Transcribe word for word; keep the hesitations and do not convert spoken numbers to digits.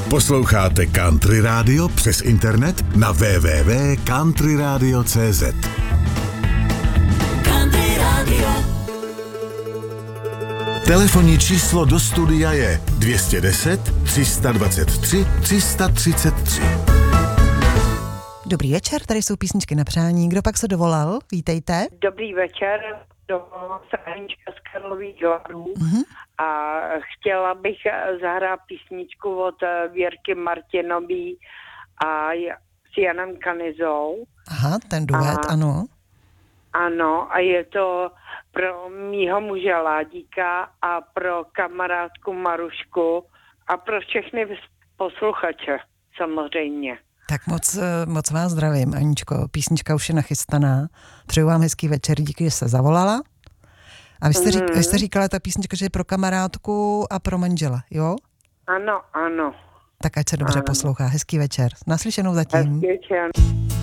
Posloucháte Country Radio přes internet na w w w tečka country radio tečka c z. Country Radio. Telefonní číslo do studia je dvě stě deset, tři sta dvacet tři, tři sta třicet tři. Dobrý večer, tady jsou písničky na přání. Kdo pak se dovolal? Vítejte. Dobrý večer, dovolala se Anička z Karlových Varů mm-hmm. a chtěla bych zahrát písničku od Věrky Martinový a s Janem Kanizou. Aha, ten duet, a, ano. Ano, a je to pro mýho muže Ládíka a pro kamarádku Marušku a pro všechny posluchače samozřejmě. Tak moc, moc vás zdravím, Aničko. Písnička už je nachystaná. Přeju vám hezký večer, díky, že jste zavolala. A vy jste, řík, vy jste říkala, ta písnička, že je pro kamarádku a pro manžela, jo? Ano, ano. Tak ať se dobře ano. poslouchá. Hezký večer. Naslyšenou zatím. Hezký večer.